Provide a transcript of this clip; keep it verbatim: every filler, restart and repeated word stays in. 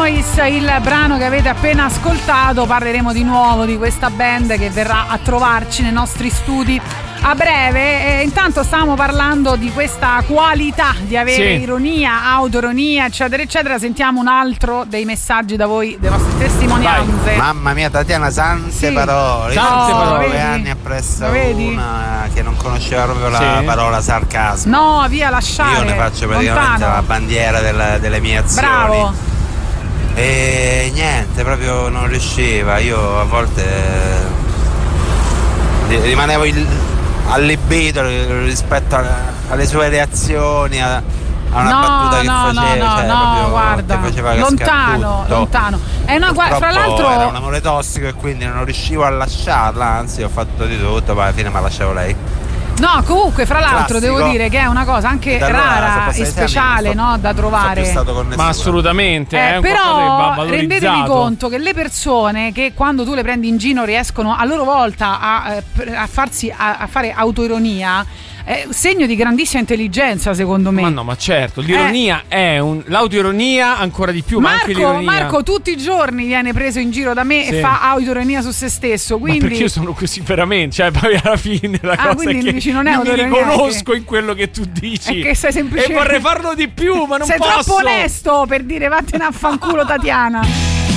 Noise, il brano che avete appena ascoltato. Parleremo di nuovo di questa band che verrà a trovarci nei nostri studi a breve. E intanto stavamo parlando di questa qualità di avere sì. ironia, autoironia, eccetera eccetera. Sentiamo un altro dei messaggi da voi, delle vostre testimonianze. Vai. Mamma mia, Tatiana, sante sì. parole. Tante oh, parole. Nove anni appresso una che non conosceva proprio la sì. parola sarcasmo. No, via, lasciare. Io ne faccio praticamente lontano. La bandiera della, delle mie azioni. Bravo. E niente, proprio non riusciva. Io a volte rimanevo il, allibito rispetto a, alle sue reazioni, a, a una no, battuta che no, faceva, no, cioè, no, guarda, faceva lontano, lontano. È una, guarda, fra l'altro era un amore tossico e quindi non riuscivo a lasciarla, anzi ho fatto di tutto, ma alla fine me la lasciavo lei. No, comunque, fra l'altro, classico. Devo dire che è una cosa anche rara e speciale, no, da trovare. Ma assolutamente, eh, è un però che rendetevi conto che le persone che quando tu le prendi in giro riescono a loro volta a, a farsi a, a fare autoironia. È segno di grandissima intelligenza, secondo me. Ma no, ma certo, l'ironia eh. è un l'autaironia ancora di più, Marco, ma anche l'ironia. Marco tutti i giorni viene preso in giro da me sì. e fa autoironia su se stesso, quindi ma perché io sono così veramente, cioè poi alla fine la ah, cosa è che dici, non è io mi riconosco che... in quello che tu dici. È che sei semplicemente e vorrei farlo di più, ma non sei posso. Sei troppo onesto per dire vattene a fanculo Tatiana.